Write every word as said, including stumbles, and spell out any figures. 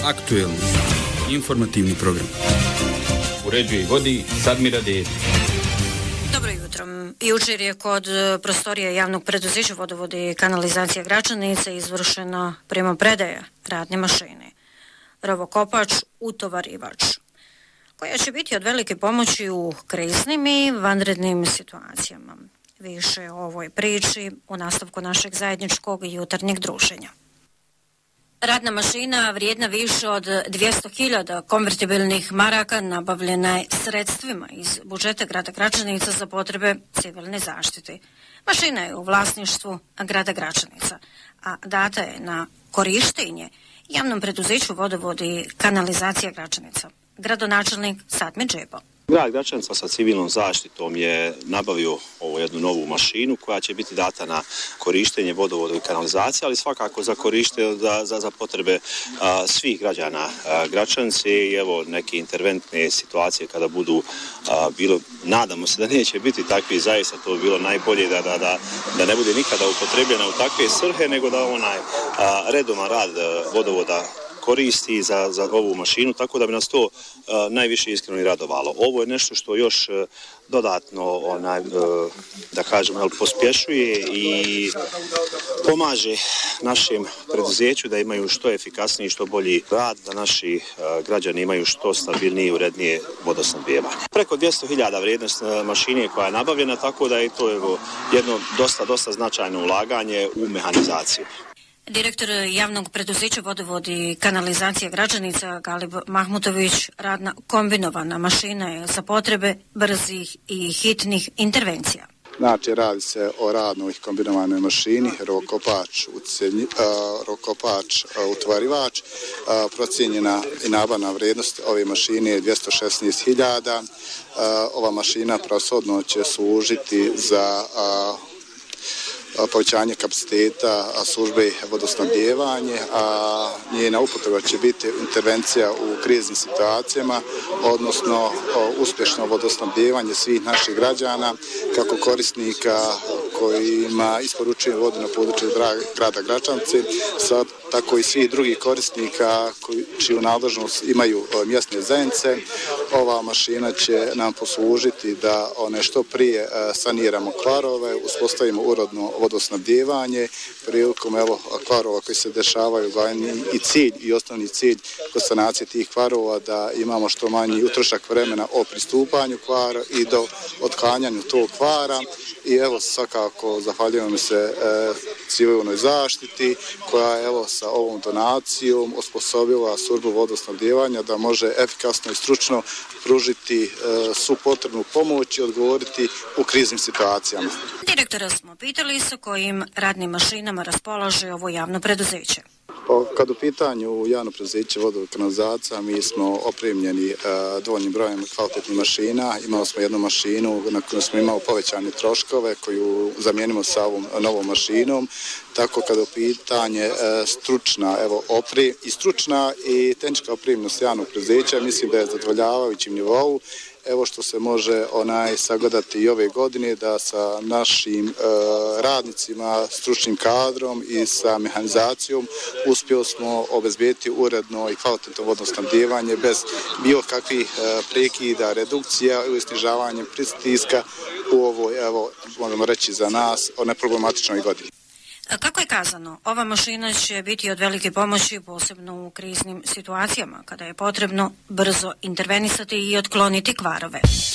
Aktuelno. Informativni program. Uređuje i vodi Sadmira Dedić. Dobro jutro. Jučer je kod prostorije javnog preduzeća Vodovode i kanalizacija Gračanica izvršena primopredaja radne mašine. Rovokopač utovarivač, koja će biti od velike pomoći u kriznim i vanrednim situacijama. Više o ovoj priči u nastavku našeg zajedničkog jutarnjeg druženja. Radna mašina vrijedna više od dvjesto hiljada konvertibilnih maraka nabavljena je sredstvima iz budžeta grada Gračanica za potrebe civilne zaštite. Mašina je u vlasništvu grada Gračanica, a data je na korištenje javnom preduzeću Vodovode i kanalizacija Gračanica. Gradonačelnik Sadmir Džebo. Grad Gračanica sa civilnom zaštitom je nabavio ovu jednu novu mašinu koja će biti data na korištenje vodovoda i kanalizacije, ali svakako za korištenje za, za, za potrebe a, svih građana a, Gračanice i evo neke interventne situacije kada budu a, bilo, nadamo se da neće biti takvi, zaista to bi bilo najbolje da, da, da, da ne bude nikada upotrebljena u takve svrhe, nego da onaj a, redovan rad a, vodovoda koristi za, za ovu mašinu, tako da bi nas to uh, najviše iskreno i radovalo. Ovo je nešto što još uh, dodatno onaj, uh, da kažemo, pospješuje i pomaže našem preduzeću da imaju što efikasniji i što bolji rad, da naši uh, građani imaju što stabilnije i urednije vodosnabdijevanje. Preko dvjesto hiljada vrijednost mašine koja je nabavljena, tako da je to evo, jedno dosta, dosta značajno ulaganje u mehanizaciju. Direktor javnog preduzeća Vodovode i kanalizacija Gračanica Galib Mahmutović, radna kombinovana mašina je za potrebe brzih i hitnih intervencija. Znači, radi se o radnoj kombinovanoj mašini, rokopač, ucelji, uh, rokopač uh, utvarivač. Uh, procijenjena i nabavna vrijednost ove mašine je dvjesto šesnaest hiljada. Uh, ova mašina pravosodno će služiti za uh, povećanje kapaciteta službe vodosnabdijevanje, a njena upotreba će biti intervencija u kriznim situacijama, odnosno uspješno vodosnabdijevanje svih naših građana, kako korisnika kojima isporučuje vodu na području grada Gračanice, sad tako i svih drugih korisnika koji, čiju nadležnost imaju mjesne zajednice. Ova mašina će nam poslužiti da one što prije saniramo kvarove, uspostavimo urodno vodosnabdijevanje, prilikom evo, kvarova koji se dešavaju, glavni i cilj i osnovni cilj kod sanacije tih kvarova da imamo što manji utrošak vremena o pristupanju kvara i do otklanjanju tog kvara. I evo svakako zahvaljujem se e, civilnoj zaštiti koja evo sa ovom donacijom osposobila službu vodosnabdijevanja da može efikasno i stručno pružiti e, svu potrebnu pomoć i odgovoriti u kriznim situacijama. Direktora smo pitali sa kojim radnim mašinama raspolaže ovo javno preduzeće. Pa, kad u pitanju javno preduzeće Vodovode i kanalizacija, mi smo opremljeni e, dovoljnim brojem kvalitetnih mašina. Imali smo jednu mašinu na kojoj smo imali povećane troškove koju zamijenimo sa ovom novom mašinom. Tako kada u pitanje e, stručna, evo, opri, i stručna i tehnička opremljenost javnog preduzeća, mislim da je zadovoljavajućim nivou. Evo što se može onaj sagledati i ove godine da sa našim e, radnicima, stručnim kadrom i sa mehanizacijom uspjeli smo obezbijeti uredno i kvalitetno vodosnabdijevanje bez bilo kakvih e, prekida, redukcija ili snižavanja pritiska u ovoj, evo, možemo reći za nas, o neproblematičnoj godini. Kako je kazano, ova mašina će biti od velike pomoći, posebno u kriznim situacijama, kada je potrebno brzo intervenisati i otkloniti kvarove.